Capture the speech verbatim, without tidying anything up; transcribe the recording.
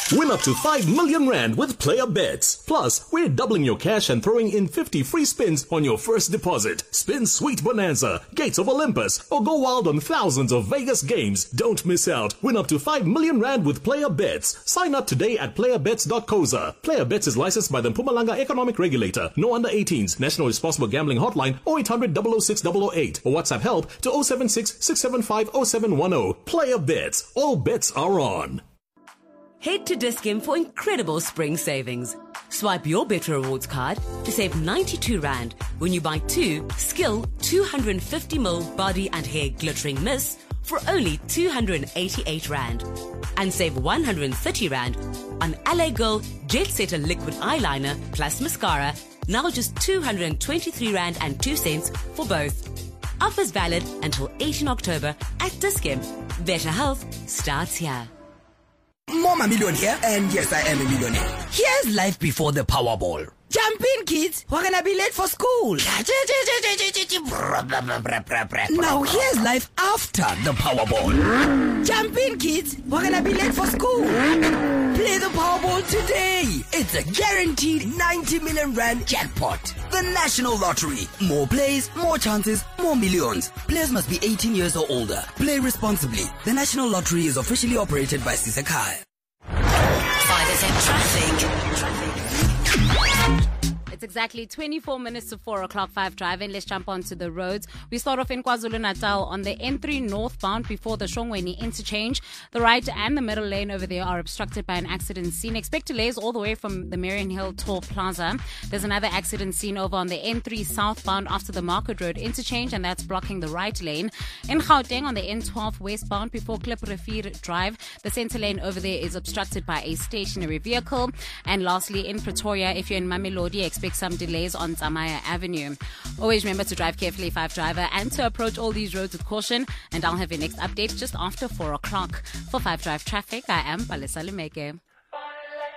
Win up to five million rand with Player Bets. Plus, we're doubling your cash and throwing in fifty free spins on your first deposit. Spin Sweet Bonanza, Gates of Olympus, or go wild on thousands of Vegas games. Don't miss out. Win up to five million rand with Player Bets. Sign up today at player bets dot co za. Player Bets is licensed by the Mpumalanga Economic Regulator. No under eighteens. National Responsible Gambling Hotline oh eight hundred, double oh six, double oh eight or WhatsApp help to oh seven six, six seven five, oh seven one oh. Player Bets. All bets are on. Head to Dis-Chem for incredible spring savings. Swipe your Better Rewards card to save ninety-two rand when you buy two Skill two hundred fifty milliliter body and hair glittering mists for only two hundred eighty-eight rand. And save one hundred thirty rand on L A Girl Jet Setter liquid eyeliner plus mascara, now just two hundred twenty-three rand and two cents for both. Offers valid until eighteenth October at Dis-Chem. Better health starts here. Mama Million here, and yes, I am a millionaire. Here's life before the Powerball. Jump in, kids. We're gonna be late for school. Now here's life after the Powerball. Jump in, kids. We're gonna be late for school. Play the Powerball today. It's a guaranteed ninety million rand jackpot. The National Lottery. More plays, more chances, more millions. Players must be eighteen years or older. Play responsibly. The National Lottery is officially operated by Sisakai. Five percent traffic. It's exactly twenty-four minutes to four o'clock, five driving. Let's jump onto the roads. We start off in KwaZulu-Natal on the N three northbound before the Shongweni interchange. The right and the middle lane over there are obstructed by an accident scene. Expect delays all the way from the Marion Hill Toll Plaza. There's another accident scene over on the N three southbound after the Market Road interchange, and that's blocking the right lane. In Gauteng on the N twelve westbound before Klip Rivier Drive, the center lane over there is obstructed by a stationary vehicle. And lastly, in Pretoria, if you're in Mamelodi, expect some delays on Zamaya Avenue. Always remember to drive carefully, five driver, and to approach all these roads with caution. And I'll have your next update just after four o'clock. For five Drive Traffic, I am Palesa Lumeke.